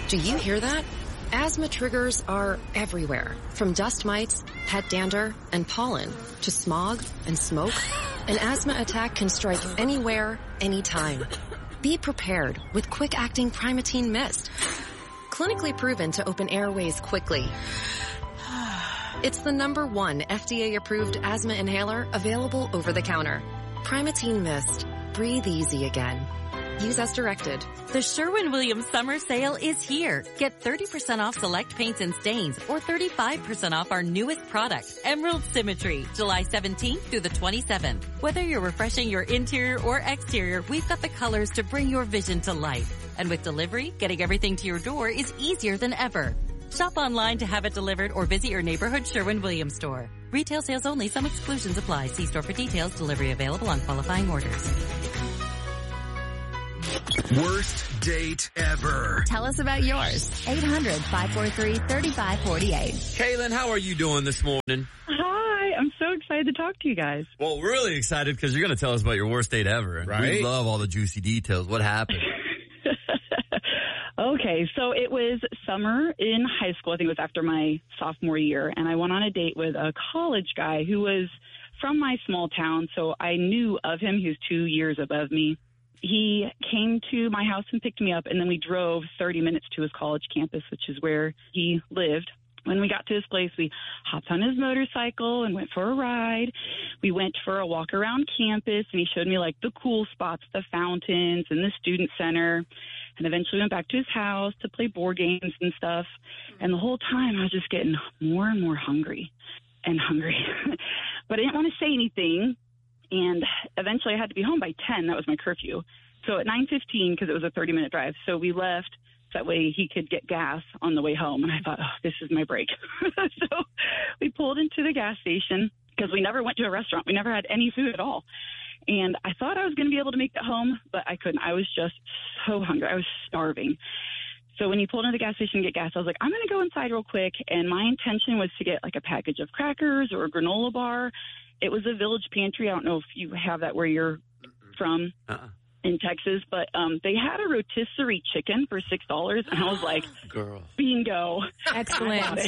Do you hear that? Asthma triggers are everywhere, from dust mites, pet dander, and pollen, to smog and smoke. An asthma attack can strike anywhere, anytime. Be prepared with quick-acting Primatene Mist. Clinically proven to open airways quickly. It's the #1 FDA-approved asthma inhaler available over the counter. Primatene Mist. Breathe easy again. Use as directed. The Sherwin-Williams summer sale is here. Get 30% off select paints and stains or 35% off our newest product, Emerald Symmetry, July 17th through the 27th. Whether you're refreshing your interior or exterior, we've got the colors to bring your vision to life. And with delivery, getting everything to your door is easier than ever. Shop online to have it delivered or visit your neighborhood Sherwin-Williams store. Retail sales only. Some exclusions apply. See store for details. Delivery available on qualifying orders. Worst date ever. Tell us about yours. 800-543-3548. Kaylin, how are you doing this morning? Hi, I'm so excited to talk to you guys. Well, really excited because you're going to tell us about your worst date ever. And right? We love all the juicy details. What happened? Okay, so it was summer in high school. I think it was after my sophomore year, and I went on a date with a college guy who was from my small town, so I knew of him. He was 2 years above me. He came to my house and picked me up, and then we drove 30 minutes to his college campus, which is where he lived. When we got to his place, we hopped on his motorcycle and went for a ride. We went for a walk around campus, and he showed me, like, the cool spots, the fountains and the student center, and eventually went back to his house to play board games and stuff. And the whole time, I was just getting more and more hungry and hungry. But I didn't want to say anything, and eventually I had to be home by 10. That was my curfew. So at 9:15, because it was a 30-minute drive, so we left. That way he could get gas on the way home. And I thought, oh, this is my break. So we pulled into the gas station because we never went to a restaurant. We never had any food at all. And I thought I was going to be able to make it home, but I couldn't. I was just so hungry. I was starving. So when he pulled into the gas station to get gas, I was like, I'm going to go inside real quick. And my intention was to get like a package of crackers or a granola bar. It was a Village Pantry. I don't know if you have that where you're from. In Texas, but they had a rotisserie chicken for $6, and I was like, Girl. Bingo. Excellent. And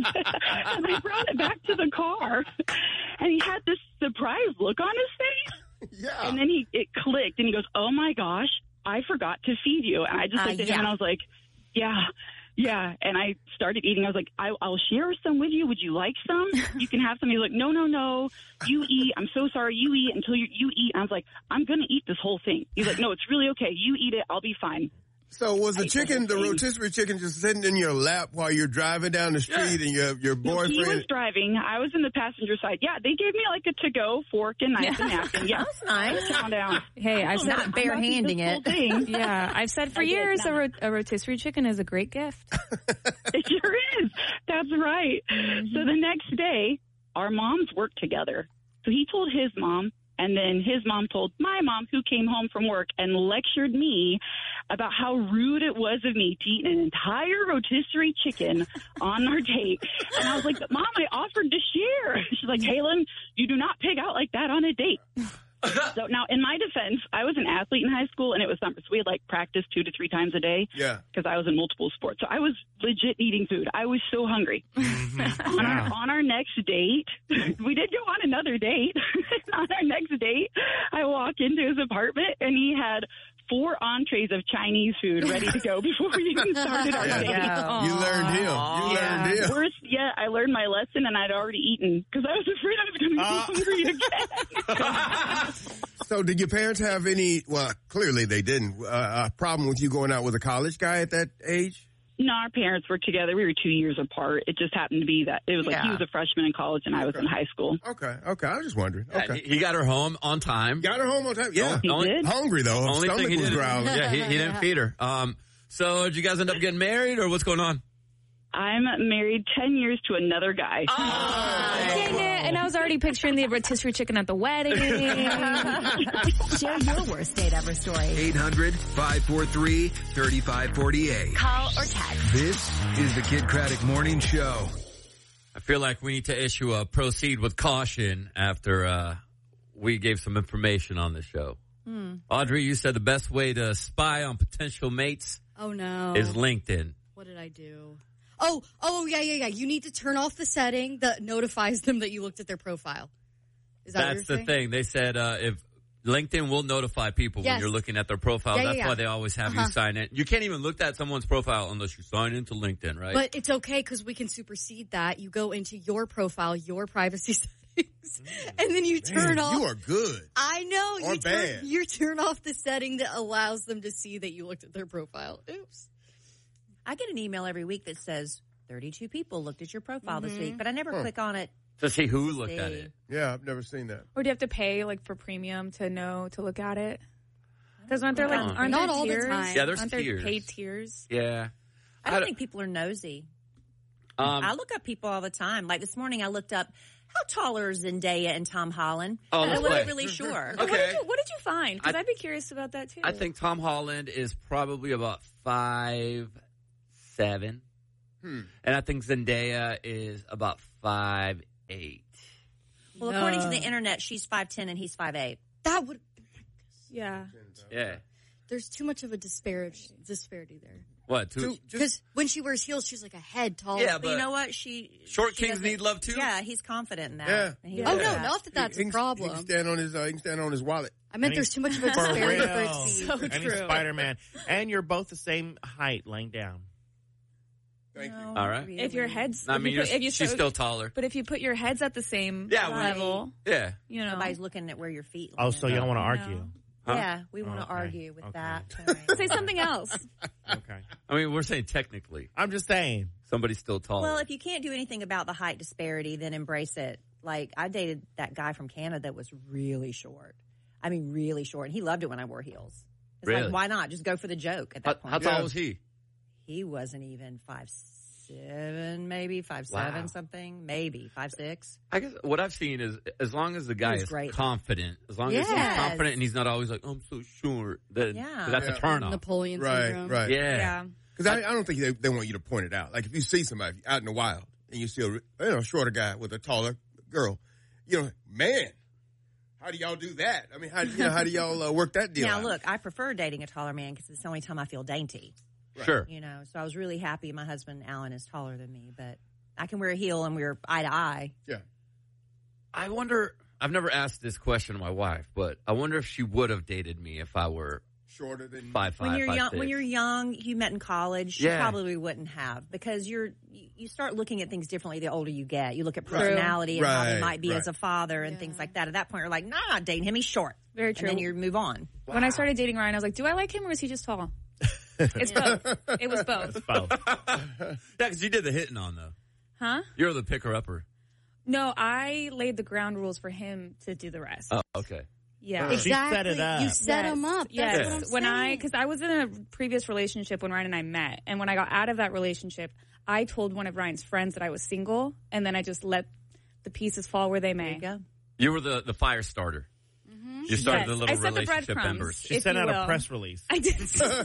I brought it back to the car, and he had this surprised look on his face. Yeah. And then it clicked, and he goes, oh, my gosh, I forgot to feed you. And I just looked at him, and I was like, yeah. And I started eating. I was like, I'll share some with you. Would you like some? You can have some. He's like, no. You eat. I'm so sorry. You eat until you eat. And I was like, I'm going to eat this whole thing. He's like, no, it's really okay. You eat it. I'll be fine. So was the chicken, the rotisserie chicken, just sitting in your lap while you're driving down the street and your boyfriend? He was driving. I was in the passenger side. Yeah, they gave me like a to-go fork and knife and napkin. Yeah, that's nice. Calm down. Hey, I've said not bare-handing it. Yeah, I've said for years a rotisserie chicken is a great gift. It sure is. That's right. So the next day, our moms worked together. So he told his mom, and then his mom told my mom, who came home from work and lectured me about how rude it was of me to eat an entire rotisserie chicken on our date. And I was like, Mom, I offered to share. She's like, Kaylin, you do not pig out like that on a date. So now, in my defense, I was an athlete in high school, and it was summer, so we had like practice 2 to 3 times a day. Yeah. Because I was in multiple sports, so I was legit eating food. I was so hungry. On our next date, we did go on another date. On our next date, I walk into his apartment, and he had 4 entrees of Chinese food ready to go before we even started our date. You learned him. Learned him. Worse yet, I learned my lesson, and I'd already eaten because I was afraid I was going to be hungry again. So did your parents have any, well, clearly they didn't, a problem with you going out with a college guy at that age? No, our parents were together. We were 2 years apart. It just happened to be that it was like he was a freshman in college and I was in high school. Okay. I was just wondering. Okay. He got her home on time. Got her home on time? Yeah. He did? Hungry, though. Only Stomach thing he was did. growling. Yeah, he didn't feed her. So did you guys end up getting married, or what's going on? I'm married 10 years to another guy. Dang it. And I was already picturing the rotisserie chicken at the wedding. Share your worst date ever story. 800-543-3548. Call or text. This is the Kid Craddock Morning Show. I feel like we need to issue a proceed with caution after we gave some information on the show. Audrey, you said the best way to spy on potential mates is LinkedIn. What did I do? Oh, yeah. You need to turn off the setting that notifies them that you looked at their profile. Is that what That's you're the saying? thing. They said if LinkedIn will notify people when Yes. you're looking at their profile. Yeah, That's yeah. why they always have you sign in. You can't even look at someone's profile unless you sign into LinkedIn, right? But it's okay because we can supersede that. You go into your profile, your privacy settings, and then you turn off. You are good. I know. Or bad. You turn off the setting that allows them to see that you looked at their profile. Oops. I get an email every week that says 32 people looked at your profile this week, but I never click on it. to see who looked at it. Yeah, I've never seen that. Or do you have to pay like for premium to look at it? Because aren't there aren't Not there all the tiers? time. Yeah, there's aren't there tiers. paid tiers? Yeah. I don't think people are nosy. I look up people all the time. Like this morning, I looked up how tall are Zendaya and Tom Holland. Oh, I let's wasn't play. really sure. Okay. What did you find? Because I'd be curious about that too. I think Tom Holland is probably about 5'7". And I think Zendaya is about 5'8". Well, according to the internet, she's 5'10" and he's 5'8". That would. Yeah. Yeah. There's too much of a disparity there. What? Because when she wears heels, she's like a head taller. Yeah, But you know what? Short kings doesn't- need love too? Yeah, he's confident in that. Yeah. And he Oh knows no, that. not that that's He a can problem. stand on his. He can stand on his wallet. I meant there's too much of a For disparity real. for it to be. So And he's true. Spider-Man. And you're both the same height laying down. Thank you. All right. Really. If your heads, I mean, if you she's still taller. But if you put your heads at the same Yeah, level, Yeah. you know, Nobody's looking at where your feet. Oh, so y'all want to No. argue? Huh? Yeah, we want to Okay. argue with Okay. that. say something else. Okay. I mean, we're saying technically I'm just saying. somebody's still taller. Well, if you can't do anything about the height disparity, then embrace it. Like, I dated that guy from Canada that was really short. I mean, really short. And he loved it when I wore heels. It's Really? like, why not? Just go for the joke at that how point. tall was he? He wasn't even 5'7", maybe 5'7", Wow. something, maybe 5'6". I guess what I've seen is as long as the guy was is great. confident, as long as he's Yes. confident and he's not always like, I'm so short, then Yeah. that's Yeah. a turn off. Napoleon Right, syndrome. right. Yeah. Yeah. Because I don't think they want you to point it out. Like if you see somebody out in the wild and you see a shorter guy with a taller girl, man, how do y'all do that? I mean, how do y'all work that deal Now, out? look, I prefer dating a taller man because it's the only time I feel dainty. Sure. So I was really happy my husband, Alan, is taller than me, but I can wear a heel and we're eye to eye. Yeah. I wonder, I've never asked this question to my wife, but I wonder if she would have dated me if I were Shorter than 5'5", When you're young, 5'6". when you're young, you met in college. You Yeah. probably wouldn't have because you start looking at things differently the older you get. You look at personality and how he Right, might be right. as a father and things like that. At that point, you're like, nah, I'm not dating him. He's short. Very true. And then you move on. When I started dating Ryan, I was like, do I like him or is he just tall? It's both. It was both. Both. Yeah, because you did the hitting on, though. Huh? You're the picker-upper. No, I laid the ground rules for him to do the rest. Oh, okay. Yeah. She set it up. You set him up. That's Yes. what I'm When saying. because I was in a previous relationship when Ryan and I met, and when I got out of that relationship, I told one of Ryan's friends that I was single, and then I just let the pieces fall where they There may. you go. You were the fire starter. You started Yes, the I little set the relationship breadcrumbs. embers. She if sent you out a will. press release. I did.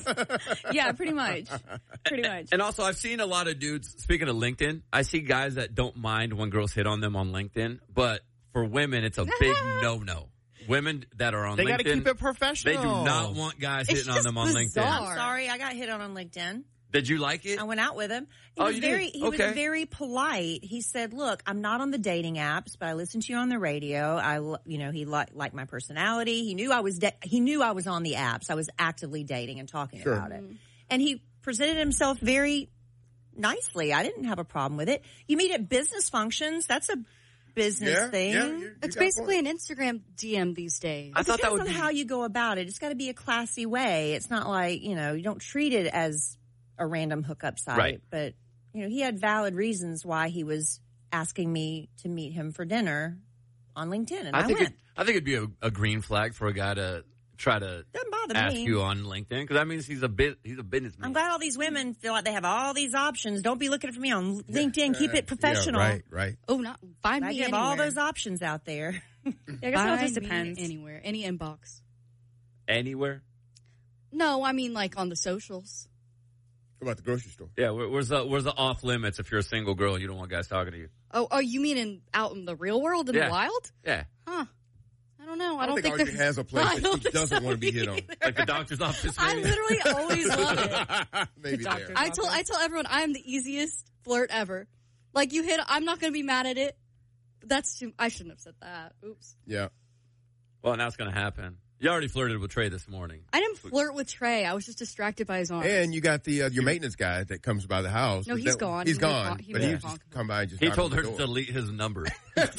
Yeah, pretty much. Pretty much. And also, I've seen a lot of dudes, speaking of LinkedIn, I see guys that don't mind when girls hit on them on LinkedIn, but for women, it's a big no-no. Women that are on They LinkedIn, got to keep it professional. they do not want guys It's hitting on just them on bizarre. LinkedIn. I'm sorry, I got hit on LinkedIn. Did you like it? I went out with him. He Oh, was you did? he Okay. was very polite. He said, "Look, I'm not on the dating apps, but I listened to you on the radio. He liked my personality. He knew I was on the apps. I was actively dating and talking Sure. about it. And he presented himself very nicely. I didn't have a problem with it. You meet at business functions. That's a business thing. It's basically an Instagram DM these days. I thought that Depends would on be... how you go about it. It's got to be a classy way. It's not like, you don't treat it as a random hookup site. Right. But, he had valid reasons why he was asking me to meet him for dinner on LinkedIn. And I think went. I think it'd be a green flag for a guy to try to Doesn't bother ask me. you on LinkedIn, because that means he's a businessman. I'm glad all these women feel like they have all these options. Don't be looking for me on LinkedIn. Keep it professional. Yeah, right. Oh, not find I me give anywhere. all those options out there. Yeah, I guess it all Find just me depends. anywhere, any inbox. Anywhere? No, I mean like on the socials. What about the grocery store? Yeah, where's the off limits if you're a single girl and you don't want guys talking to you? Oh, you mean out in the real world, in Yeah. the wild? Yeah. Huh. I don't know. I don't think think Archie has a place I don't that he think doesn't so want to be hit on. either. Like the doctor's office. I maybe? literally always love it. Maybe there. I tell everyone I am the easiest flirt ever. Like you hit, I'm not going to be mad at it. That's too. I shouldn't have said that. Oops. Yeah. Well, now it's going to happen. You already flirted with Trey this morning. I didn't flirt with Trey. I was just distracted by his arm. And you got the your maintenance guy that comes by the house. No, he's gone. He's He gone. won't- he But he won't just honk. come by and just He knock told on her the to door. delete his number. That's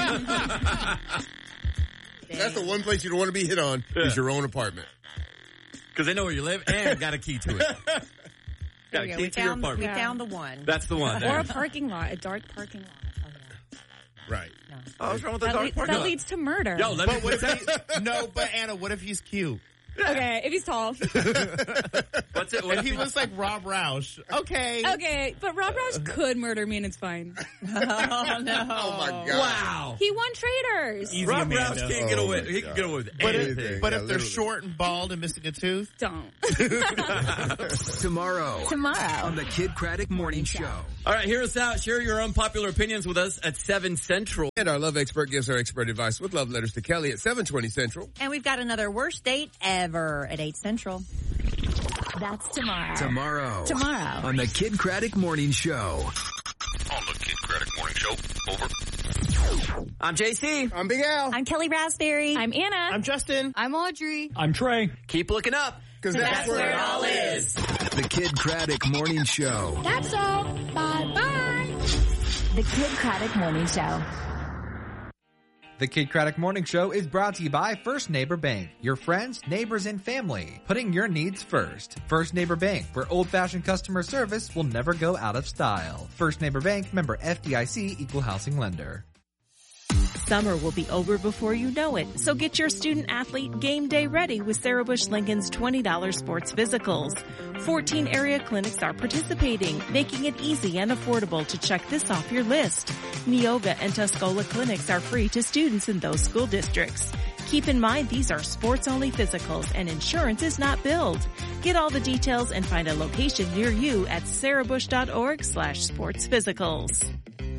the one place you don't want to be hit on is your own apartment. Because they know where you live and got a key to it. Got a Yeah, key we to your found the apartment. one. That's the one. Or There. a parking lot, a dark parking lot. Right. Oh, what's wrong with the That, dark le- parking that lot? leads to murder. Yo, let me But what if no, but Anna, what if he's cute? Okay, if he's tall. What's it? What If he looks like Rob Roush, okay. Okay, but Rob Roush could murder me and it's fine. Oh, no. Oh, my God. Wow. He won Traders. Easy, Rob Amanda. Roush can't get Oh, away. my He can God. get away with But anything. if, Yeah, they're literally. short and bald and missing a tooth, Don't. Tomorrow on the Kid Craddock Morning Show. All right, hear us out. Share your unpopular opinions with us at 7 Central. And our love expert gives her expert advice with love letters to Kelly at 7:20 Central. And we've got another worst date ever at 8 Central. That's tomorrow. Tomorrow on the Kid Craddock Morning Show. On the Kid Craddock Morning Show. Over. I'm JC. I'm Big Al. I'm Kelly Raspberry. I'm Anna. I'm Justin. I'm Audrey. I'm Trey. Keep looking up. Because that's where it all is. The Kid Craddock Morning Show. That's all. Bye-bye. The Kid Craddock Morning Show. The Kid Craddock Morning Show is brought to you by First Neighbor Bank. Your friends, neighbors, and family. Putting your needs first. First Neighbor Bank, where old-fashioned customer service will never go out of style. First Neighbor Bank, member FDIC, equal housing lender. Summer will be over before you know it, so get your student athlete game day ready with Sarah Bush Lincoln's $20 sports physicals. 14 area clinics are participating, making it easy and affordable to check this off your list. Neoga and Tuscola clinics are free to students in those school districts. Keep in mind these are sports-only physicals and insurance is not billed. Get all the details and find a location near you at sarahbush.org/sportsphysicals.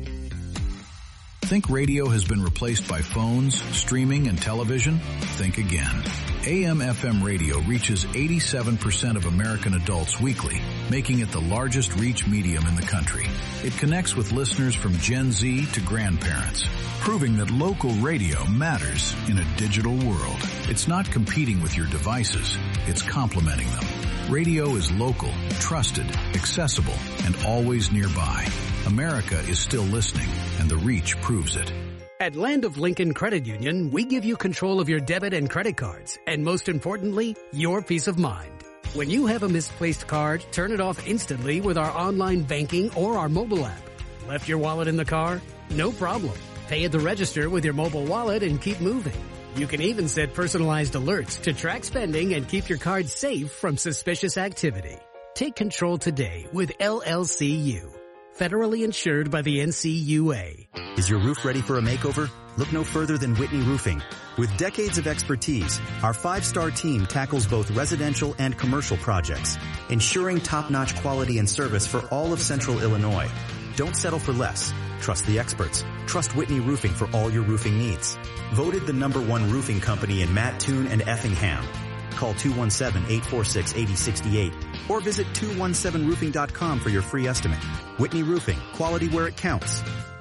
Think radio has been replaced by phones, streaming, and television? Think again. AM/FM radio reaches 87% of American adults weekly, making it the largest reach medium in the country. It connects with listeners from Gen Z to grandparents, proving that local radio matters in a digital world. It's not competing with your devices, it's complementing them. Radio is local, trusted, accessible, and always nearby. America is still listening, and the reach proves it. At Land of Lincoln Credit Union, we give you control of your debit and credit cards, and most importantly, your peace of mind. When you have a misplaced card, turn it off instantly with our online banking or our mobile app. Left your wallet in the car? No problem. Pay at the register with your mobile wallet and keep moving. You can even set personalized alerts to track spending and keep your card safe from suspicious activity. Take control today with LLCU. Federally insured by the NCUA. Is your roof ready for a makeover? Look no further than Whitney Roofing. With decades of expertise, our 5-star team tackles both residential and commercial projects, ensuring top-notch quality and service for all of Central Illinois. Don't settle for less. Trust the experts. Trust Whitney Roofing for all your roofing needs. Voted the #1 roofing company in Mattoon and Effingham. Call 217-846-8068 or visit 217roofing.com for your free estimate. Whitney Roofing, quality where it counts.